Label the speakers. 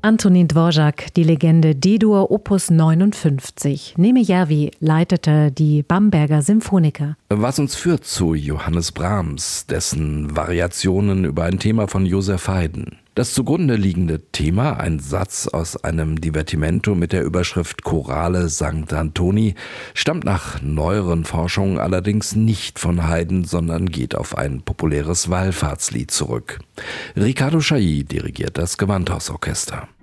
Speaker 1: Antonín Dvořák, die Legende D-Dur Opus 59. Neme Järvi leitete die Bamberger Symphoniker.
Speaker 2: Was uns führt zu Johannes Brahms, dessen Variationen über ein Thema von Joseph Haydn. Das zugrunde liegende Thema, ein Satz aus einem Divertimento mit der Überschrift Chorale St. Antoni, stammt nach neueren Forschungen allerdings nicht von Haydn, sondern geht auf ein populäres Wallfahrtslied zurück. Riccardo Chailly dirigiert das Gewandhausorchester.